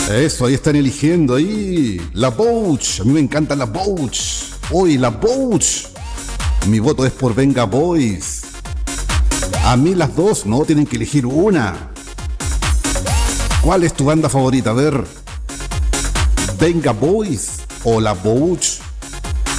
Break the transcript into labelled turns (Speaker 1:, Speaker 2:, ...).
Speaker 1: Eso, ahí están eligiendo ahí. La Bouch. A mí me encanta la Bouch. Hoy, la Bouch. Mi voto es por Venga Boys. A mí las dos, no, tienen que elegir una. ¿Cuál es tu banda favorita? A ver. Venga Boys o la Bouch.